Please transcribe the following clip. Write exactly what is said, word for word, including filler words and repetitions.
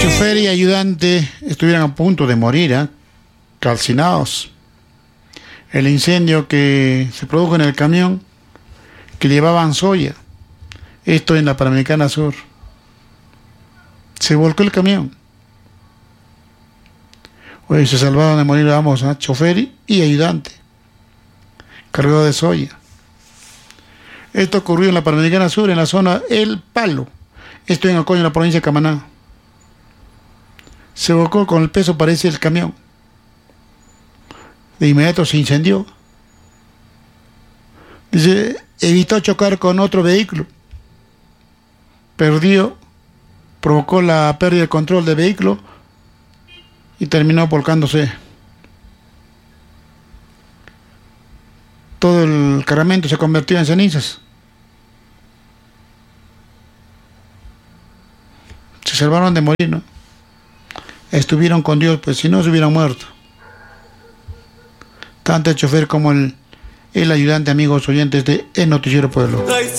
Chofer y ayudante estuvieron a punto de morir, ¿eh? calcinados. El incendio que se produjo en el camión que llevaban soya, esto en la Panamericana Sur. Se volcó el camión. Hoy se salvaron de morir ambos, ¿eh? chofer y ayudante, cargado de soya. Esto ocurrió en la Panamericana Sur, en la zona El Palo. Esto en Ocoño, en la provincia de Camaná. Se volcó con el peso, parece, el camión. De inmediato se incendió. Dice, evitó chocar con otro vehículo. Perdió, provocó la pérdida de control del vehículo y terminó volcándose. Todo el cargamento se convirtió en cenizas. Se salvaron de morir, ¿no? Estuvieron con Dios, pues si no se hubieran muerto. Tanto el chofer como el, el ayudante, amigos oyentes de El Noticiero Pueblo.